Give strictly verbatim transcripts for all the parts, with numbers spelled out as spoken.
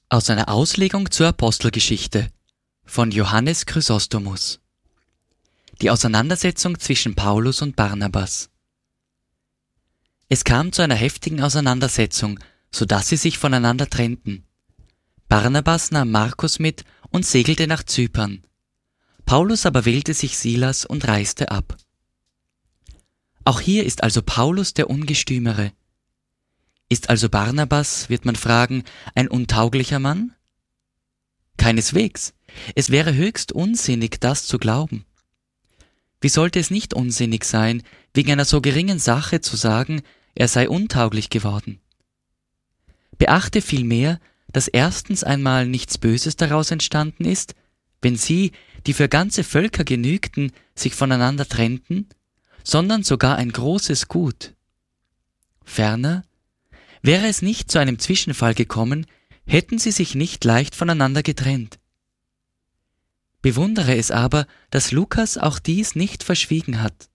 Aus einer Auslegung zur Apostelgeschichte von Johannes Chrysostomus. Die Auseinandersetzung zwischen Paulus und Barnabas. Es kam zu einer heftigen Auseinandersetzung, so dass sie sich voneinander trennten. Barnabas nahm Markus mit und segelte nach Zypern. Paulus aber wählte sich Silas und reiste ab. Auch hier ist also Paulus der Ungestümere. Ist also Barnabas, wird man fragen, ein untauglicher Mann? Keineswegs. Es wäre höchst unsinnig, das zu glauben. Wie sollte es nicht unsinnig sein, wegen einer so geringen Sache zu sagen, er sei untauglich geworden? Beachte vielmehr, dass erstens einmal nichts Böses daraus entstanden ist, wenn sie, die für ganze Völker genügten, sich voneinander trennten, sondern sogar ein großes Gut. Ferner, wäre es nicht zu einem Zwischenfall gekommen, hätten sie sich nicht leicht voneinander getrennt. Bewundere es aber, dass Lukas auch dies nicht verschwiegen hat.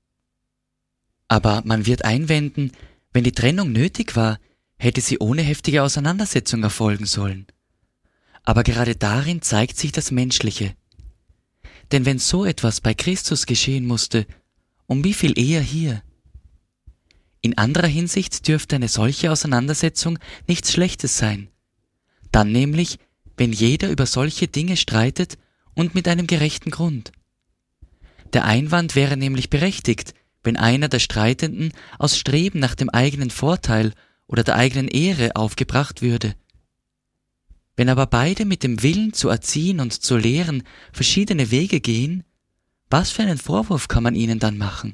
Aber man wird einwenden, wenn die Trennung nötig war, hätte sie ohne heftige Auseinandersetzung erfolgen sollen. Aber gerade darin zeigt sich das Menschliche. Denn wenn so etwas bei Christus geschehen musste, um wie viel eher hier? In anderer Hinsicht dürfte eine solche Auseinandersetzung nichts Schlechtes sein. Dann nämlich, wenn jeder über solche Dinge streitet und mit einem gerechten Grund. Der Einwand wäre nämlich berechtigt, wenn einer der Streitenden aus Streben nach dem eigenen Vorteil oder der eigenen Ehre aufgebracht würde. Wenn aber beide mit dem Willen zu erziehen und zu lehren verschiedene Wege gehen, was für einen Vorwurf kann man ihnen dann machen?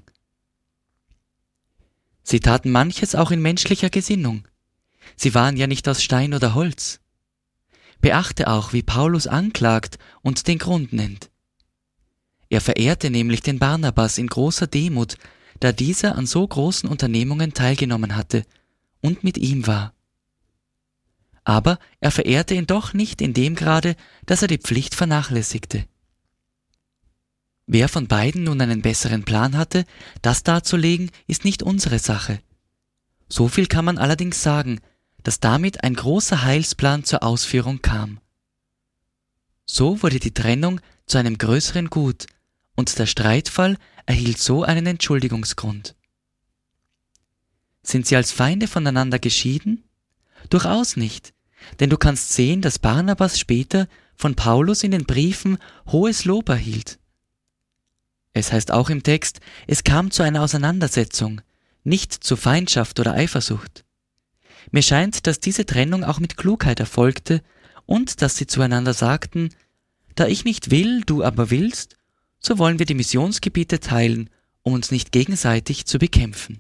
Sie taten manches auch in menschlicher Gesinnung. Sie waren ja nicht aus Stein oder Holz. Beachte auch, wie Paulus anklagt und den Grund nennt. Er verehrte nämlich den Barnabas in großer Demut, da dieser an so großen Unternehmungen teilgenommen hatte und mit ihm war. Aber er verehrte ihn doch nicht in dem Grade, dass er die Pflicht vernachlässigte. Wer von beiden nun einen besseren Plan hatte, das darzulegen, ist nicht unsere Sache. So viel kann man allerdings sagen, dass damit ein großer Heilsplan zur Ausführung kam. So wurde die Trennung zu einem größeren Gut und der Streitfall erhielt so einen Entschuldigungsgrund. Sind sie als Feinde voneinander geschieden? Durchaus nicht, denn du kannst sehen, dass Barnabas später von Paulus in den Briefen hohes Lob erhielt. Es heißt auch im Text, es kam zu einer Auseinandersetzung, nicht zu Feindschaft oder Eifersucht. Mir scheint, dass diese Trennung auch mit Klugheit erfolgte und dass sie zueinander sagten, da ich nicht will, du aber willst, so wollen wir die Missionsgebiete teilen, um uns nicht gegenseitig zu bekämpfen.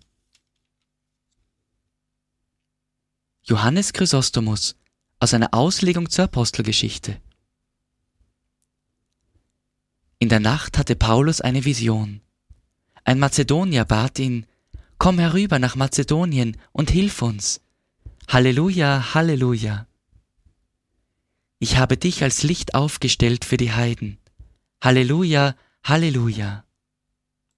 Johannes Chrysostomus aus einer Auslegung zur Apostelgeschichte. In der Nacht hatte Paulus eine Vision. Ein Mazedonier bat ihn, komm herüber nach Mazedonien und hilf uns. Halleluja, Halleluja. Ich habe dich als Licht aufgestellt für die Heiden. Halleluja, Halleluja.